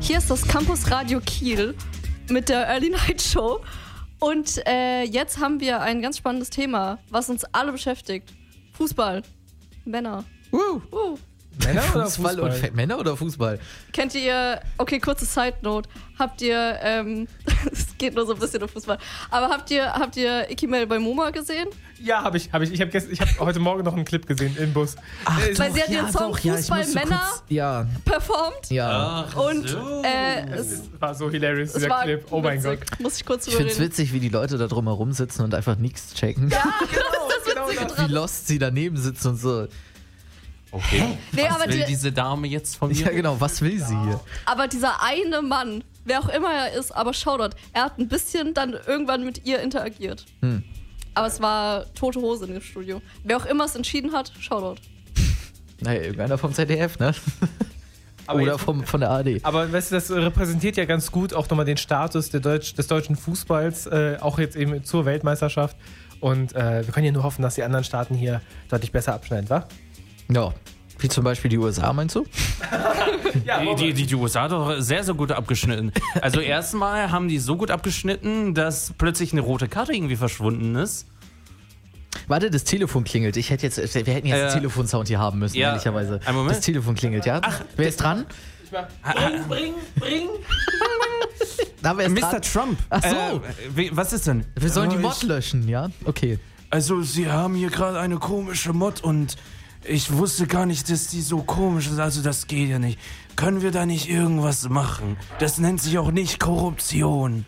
Hier ist das Campus Radio Kiel mit der Early Night Show. Und jetzt haben wir ein ganz spannendes Thema, was uns alle beschäftigt. Fußball. Männer. Männer oder Fußball? Fußball? Männer oder Fußball? Kennt ihr, okay, kurze Side-Note, habt ihr, es geht nur so ein bisschen um Fußball, aber habt ihr Ikimel bei MoMA gesehen? Ja, habe ich. Ich habe heute Morgen noch einen Clip gesehen im Bus. Weil sie hat den Song Fußball-Männer performt. Ja. Und Es war so hilarious, es dieser war Clip. Oh mein witzig. Gott. Muss ich kurz Ich finde es überreden. witzig, wie die Leute da drumherum sitzen und einfach nichts checken. Ja, das ist das Witzige Wie dran. lost sie daneben sitzen und so. Okay. Nee, Was aber will die- diese Dame jetzt von mir? Ja, genau, was will sie hier? Aber dieser eine Mann, wer auch immer er ist, aber Shoutout, er hat ein bisschen dann irgendwann mit ihr interagiert. Aber es war tote Hose in dem Studio. Wer auch immer es entschieden hat, Shoutout. Naja, irgendeiner vom ZDF, ne? Aber Oder jetzt- von der ARD. Aber weißt du, das repräsentiert ja ganz gut auch nochmal den Status des deutschen Fußballs, auch jetzt eben zur Weltmeisterschaft. Und wir können ja nur hoffen, dass die anderen Staaten hier deutlich besser abschneiden, wa? Ja. Wie zum Beispiel die USA, meinst du? Die USA hat doch sehr, sehr gut abgeschnitten. Also erstmal haben die so gut abgeschnitten, dass plötzlich eine rote Karte irgendwie verschwunden ist. Warte, das Telefon klingelt. Wir hätten jetzt einen Telefonsound hier haben müssen, ja, ehrlicherweise. einen Moment. Das Telefon klingelt, ja? Wer ist dran? Bring! Na, wer ist Mr. dran? Trump. Ach so. Was ist denn? Wir sollen die Mod löschen, ja? Okay. Also, sie haben hier gerade eine komische Mod und ich wusste gar nicht, dass die so komisch ist. Also, das geht ja nicht. Können wir da nicht irgendwas machen? Das nennt sich auch nicht Korruption.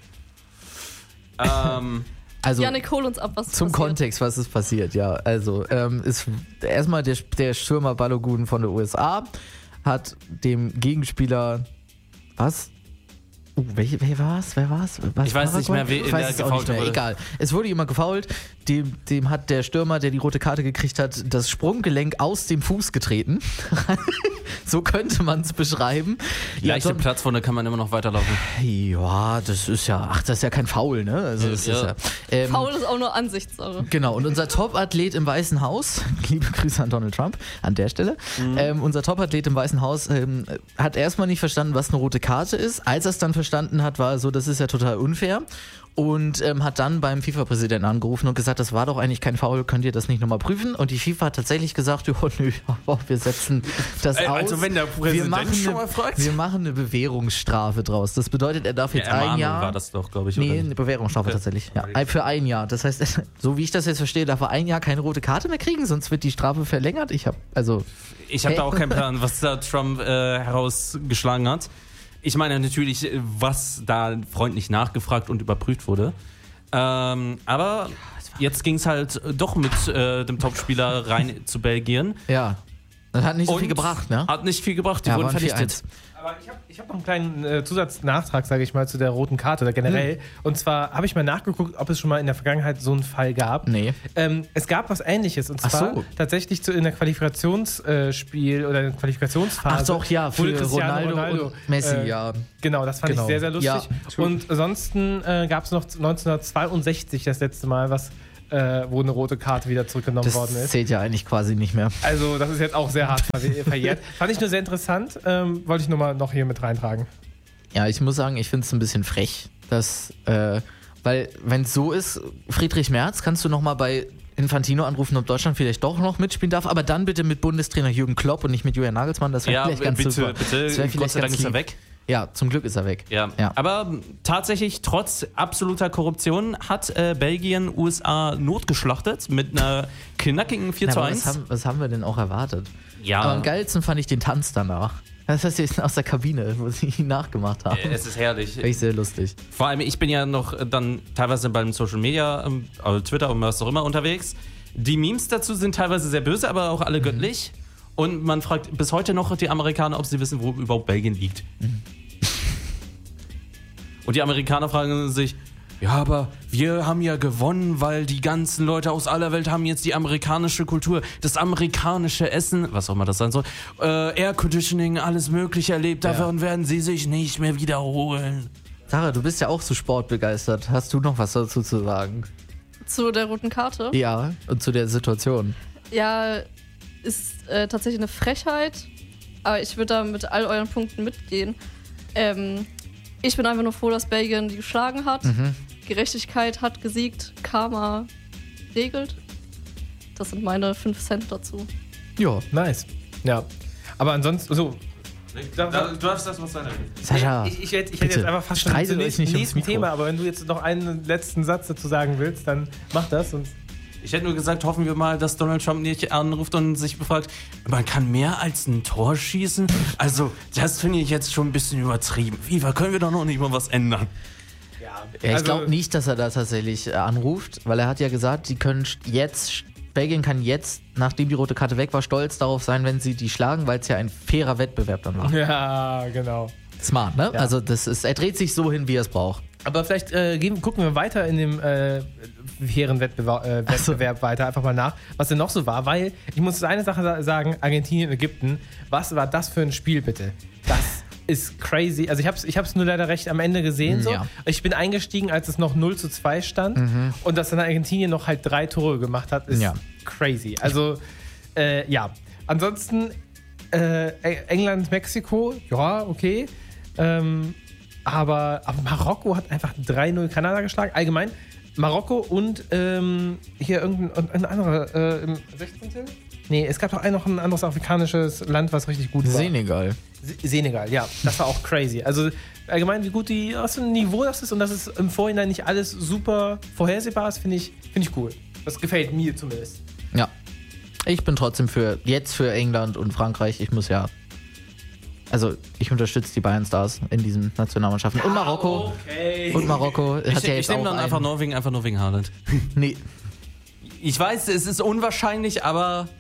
Also, Janik, hol uns ab, was zum passiert. Kontext, was ist passiert, ja. Also, ist erstmal der Stürmer Balogun von der USA hat dem Gegenspieler. Was? Wer war's? Ich weiß nicht mehr, wer Ich weiß es auch nicht mehr. Egal. Es wurde jemand gefoult. Dem hat der Stürmer, der die rote Karte gekriegt hat, das Sprunggelenk aus dem Fuß getreten. So könnte man es beschreiben. Leichte Ja, Platzwunde kann man immer noch weiterlaufen. ja, das ist ja kein Foul, ne? Also, das Ja. ist ja. Foul ist auch nur Ansichtssache. Genau, und unser Top-Athlet im Weißen Haus, liebe Grüße an Donald Trump an der Stelle, unser Top-Athlet im Weißen Haus hat erstmal nicht verstanden, was eine rote Karte ist. Als er es dann verstanden hat, war er so, das ist ja total unfair. Und hat dann beim FIFA-Präsidenten angerufen und gesagt, das war doch eigentlich kein Foul, könnt ihr das nicht nochmal prüfen? Und die FIFA hat tatsächlich gesagt, ja, nö, wir setzen das aus. Also wenn der Präsident schon mal fragt. Wir machen eine Bewährungsstrafe draus. Das bedeutet, er darf jetzt ein Ermahnung Jahr... war das doch, glaube ich. Nee, oder? eine Bewährungsstrafe tatsächlich. Ja, für ein Jahr. Das heißt, so wie ich das jetzt verstehe, darf er ein Jahr keine rote Karte mehr kriegen, sonst wird die Strafe verlängert. Ich habe Da auch keinen Plan, was da Trump herausgeschlagen hat. Ich meine natürlich, was da freundlich nachgefragt und überprüft wurde. Aber jetzt ging es halt doch mit dem Topspieler rein zu Belgien. ja, das hat nicht so Und viel gebracht, ne? Hat nicht viel gebracht, die Ja, wurden waren vernichtet. 4-1. Aber ich hab noch einen kleinen Zusatznachtrag, sage ich mal, zu der roten Karte oder generell. Und zwar habe ich mal nachgeguckt, ob es schon mal in der Vergangenheit so einen Fall gab. Nee. Es gab was Ähnliches. Und Ach zwar so. tatsächlich in der Qualifikationsspiel oder in der Qualifikationsphase. Ach doch, ja, für wurde Cristiano Ronaldo und Messi, ja. Genau, das fand Genau. ich sehr, sehr lustig. Ja, und ansonsten gab es noch 1962 das letzte Mal, wo eine rote Karte wieder zurückgenommen worden Das ist. zählt ja eigentlich quasi nicht mehr. Also das ist jetzt auch sehr hart verjährt. Fand ich nur sehr interessant. Wollte ich nur mal noch hier mit reintragen. Ja, ich muss sagen, ich finde es ein bisschen frech, dass, weil wenn es so ist, Friedrich Merz, kannst du nochmal bei Infantino anrufen, ob Deutschland vielleicht doch noch mitspielen darf, aber dann bitte mit Bundestrainer Jürgen Klopp und nicht mit Julian Nagelsmann. Das wäre Ja, vielleicht ganz super. bitte. Das wär vielleicht Gott sei Dank ganz ist er lieb. weg. Ja, zum Glück ist er weg. Ja. Ja. Aber tatsächlich, trotz absoluter Korruption, hat Belgien USA notgeschlachtet mit einer knackigen 4:1. Was haben wir denn auch erwartet? Ja. Aber am geilsten fand ich den Tanz danach. Das heißt jetzt aus der Kabine, wo sie ihn nachgemacht haben. Es ist herrlich. Finde ich sehr lustig. Vor allem, ich bin ja noch dann teilweise beim Social Media, also Twitter und was auch immer unterwegs. Die Memes dazu sind teilweise sehr böse, aber auch alle göttlich. Und man fragt bis heute noch die Amerikaner, ob sie wissen, wo überhaupt Belgien liegt. Und die Amerikaner fragen sich, ja, aber wir haben ja gewonnen, weil die ganzen Leute aus aller Welt haben jetzt die amerikanische Kultur, das amerikanische Essen, was auch immer das sein soll, Air Conditioning, alles Mögliche erlebt, davon werden sie sich nicht mehr wiederholen. Sarah, du bist ja auch so sportbegeistert. Hast du noch was dazu zu sagen? Zu der roten Karte. Ja, und zu der Situation. Ja, ist tatsächlich eine Frechheit, aber ich würde da mit all euren Punkten mitgehen. Ich bin einfach nur froh, dass Belgien die geschlagen hat. Gerechtigkeit hat gesiegt, Karma regelt. Das sind meine 5 Cent dazu. Ja, nice. Ja. Aber ansonsten, so. Du darfst das was sein. Sascha, Ich hätte jetzt einfach fast schon streitet zum euch nicht ums nächsten Mikro. Thema, aber wenn du jetzt noch einen letzten Satz dazu sagen willst, dann mach das. Und Ich hätte nur gesagt, hoffen wir mal, dass Donald Trump nicht anruft und sich befragt, man kann mehr als ein Tor schießen? Also, das finde ich jetzt schon ein bisschen übertrieben. FIFA, können wir doch noch nicht mal was ändern? Ja, ich also- glaube nicht, dass er da tatsächlich anruft, weil er hat ja gesagt, die können Belgien kann jetzt, nachdem die rote Karte weg war, stolz darauf sein, wenn sie die schlagen, weil es ja ein fairer Wettbewerb dann war. ja, genau. Smart, ne? Ja. Also er dreht sich so hin, wie er es braucht. Aber vielleicht gucken wir weiter in dem fairen Wettbewerb weiter, einfach mal nach, was denn noch so war, weil ich muss eine Sache sagen, Argentinien, Ägypten, was war das für ein Spiel bitte? Das ist crazy. Also ich hab's nur leider recht am Ende gesehen. So. Ja. Ich bin eingestiegen, als es noch 0:2 stand und dass dann Argentinien noch halt 3 Tore gemacht hat, ist Ja. crazy. Also ja. Ansonsten England, Mexiko, ja, okay. Aber Marokko hat einfach 3-0 Kanada geschlagen. Allgemein Marokko und hier irgendein anderer im 16. Nee, es gab doch noch ein anderes afrikanisches Land, was richtig gut war. Senegal. Senegal, ja. Das war auch crazy. Also allgemein, wie gut was für ein Niveau das ist und dass es im Vorhinein nicht alles super vorhersehbar ist, finde ich cool. Das gefällt mir zumindest. Ja. Ich bin trotzdem für England und Frankreich. Ich unterstütze die Bayern Stars in diesen Nationalmannschaften. Und Marokko. Okay. Und Marokko hat ja jetzt Ich nehme auch dann einfach Norwegen wegen Haaland. Nee, Ich weiß, es ist unwahrscheinlich, aber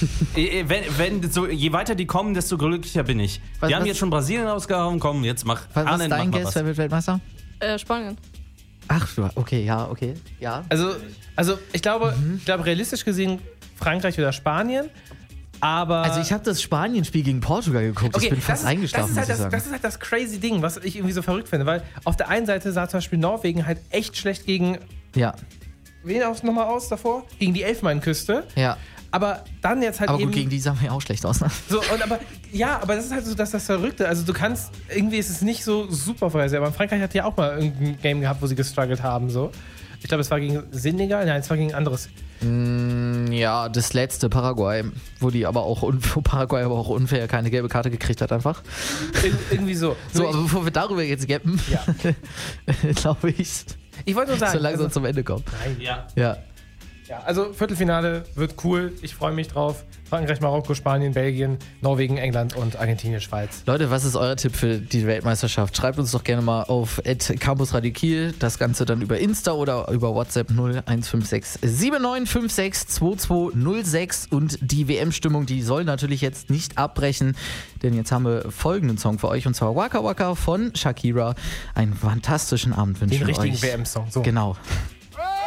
je weiter die kommen, desto glücklicher bin ich. Was- Wir haben was- jetzt schon Brasilien ausgehauen, komm, jetzt mach. was ist Haaland, dein mach mal Guess? was. Wer wird Weltmeister? Spanien. Ach, okay, ja. Also ich glaube, realistisch gesehen Frankreich oder Spanien, aber... Also ich habe das Spanien-Spiel gegen Portugal geguckt. Ich bin fast eingeschlafen, muss ich sagen. Das ist halt das crazy Ding, was ich irgendwie so verrückt finde, weil auf der einen Seite sah zum Beispiel Norwegen halt echt schlecht gegen, Ja, wen nochmal aus davor? Gegen die Elfenbeinküste. ja. Aber dann jetzt halt Aber eben... gut, gegen die sahen wir auch schlecht aus, ne? So, aber das ist halt so das Verrückte. Also du kannst, irgendwie ist es nicht so super vorhersehbar. Aber Frankreich hat ja auch mal irgendein Game gehabt, wo sie gestruggelt haben. So. Ich glaube, es war gegen Senegal, nein, es war gegen ein anderes. Ja, das letzte Paraguay, wo Paraguay aber auch unfair keine gelbe Karte gekriegt hat einfach. Irgendwie so. So, Nur aber bevor wir darüber jetzt gappen, Ja. glaube ich, ich wollte nur sagen, so langsam zum Ende kommen. Ja. Ja. ja, also Viertelfinale wird cool. Ich freue mich drauf. Frankreich, Marokko, Spanien, Belgien, Norwegen, England und Argentinien, Schweiz. Leute, was ist euer Tipp für die Weltmeisterschaft? Schreibt uns doch gerne mal auf @campusradio Kiel, das Ganze dann über Insta oder über WhatsApp 0156 7956 2206 und die WM-Stimmung, die soll natürlich jetzt nicht abbrechen, denn jetzt haben wir folgenden Song für euch und zwar Waka Waka von Shakira. Einen fantastischen Abend wünschen Den wir richtigen euch. WM-Song. So. Genau.